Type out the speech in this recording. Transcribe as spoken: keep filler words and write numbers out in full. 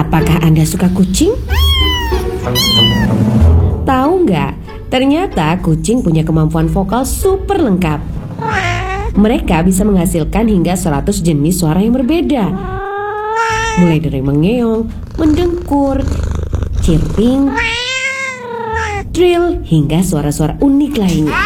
Apakah Anda suka kucing? Tahu nggak? Ternyata kucing punya kemampuan vokal super lengkap. Mereka bisa menghasilkan hingga seratus jenis suara yang berbeda. Mulai dari mengeong, mendengkur, chirping, trill, hingga suara-suara unik lainnya.